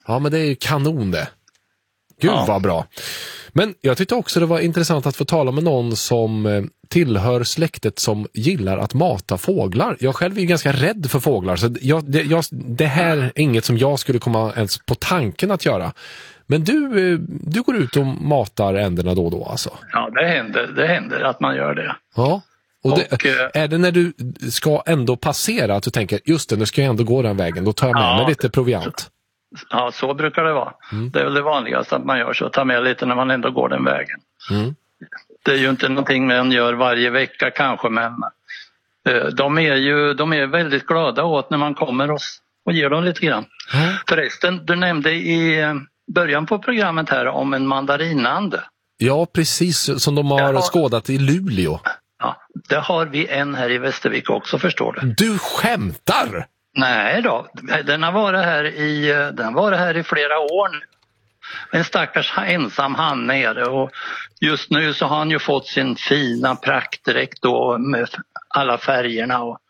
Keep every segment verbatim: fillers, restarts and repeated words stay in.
Ja, men det är ju kanon det. Gud Ja. vad bra. Men jag tyckte också det var intressant att få tala med någon som eh, tillhör släktet som gillar att mata fåglar. Jag själv är ju ganska rädd för fåglar, så jag, det, jag, det här är inget som jag skulle komma ens på tanken att göra. Men du, eh, du går ut och matar änderna då och då alltså? Ja, det händer, det händer att man gör det. Ja. Och, Och det, är det när du ska ändå passera att du tänker, just det, nu ska jag ändå gå den vägen, då tar jag med Ja. mig lite proviant? Ja, så brukar det vara. Mm. Det är väl det vanligaste att man gör så, ta med lite när man ändå går den vägen. Mm. Det är ju inte någonting man gör varje vecka kanske, men eh, de är ju de är väldigt glada åt när man kommer och, och ger dem lite grann. Mm. Förresten, du nämnde i eh, början på programmet här om en mandarinande. Ja, precis, som de har Ja. skådat i Luleå. Ja, det har vi en här i Västervik också, förstår du. Du skämtar! Nej då, den har varit här i, den har varit här i flera år nu. En stackars ensam han nere, och just nu så har han ju fått sin fina praktdräkt då med alla färgerna. Och...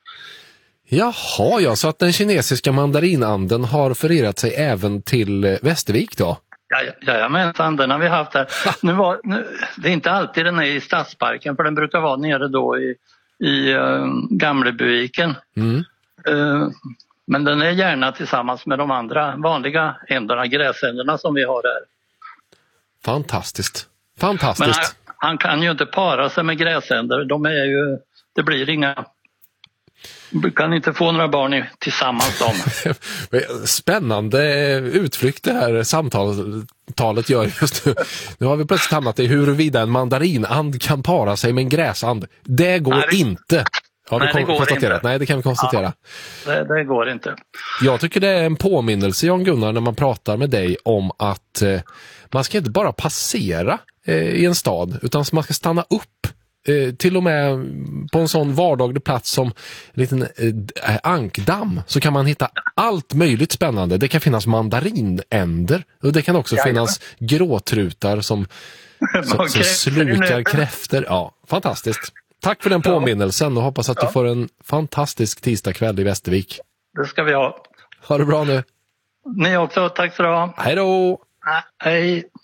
Jaha, ja, så att den kinesiska mandarinanden har förerat sig även till Västervik då? Ja, jajamensan, den har vi haft här. Nu var, nu, det är inte alltid den är i Stadsparken, för den brukar vara nere då i, i uh, Gamlebyviken. Mm. Uh, men den är gärna tillsammans med de andra vanliga änderna, gräsänderna som vi har där. Fantastiskt. Men Fantastiskt. han, han kan ju inte para sig med gräsänder. De är ju, det blir inga... Du kan inte få några barn i, tillsammans dem. Spännande utflykt det här samtalet gör just nu. Nu har vi plötsligt hamnat i huruvida en mandarinand kan para sig med en gräsand. Det går Nej, det... inte. Har Nej, vi det går konstaterat? inte. Nej, det kan vi konstatera. Ja, det, det går inte. Jag tycker det är en påminnelse, Jan Gunnar, när man pratar med dig om att eh, man ska inte bara passera eh, i en stad, utan man ska stanna upp. Eh, till och med på en sån vardaglig plats som en liten eh, ankdamm, så kan man hitta allt möjligt spännande. Det kan finnas mandarinänder, och det kan också Jajamän. finnas gråtrutar som, som, som slukar kräfter. Ja, fantastiskt. Tack för den påminnelsen och hoppas att Ja. du får en fantastisk tisdagkväll i Västervik. Det ska vi ha. Ha det bra nu. Ni också, tack så du ha. Hej då! Hej.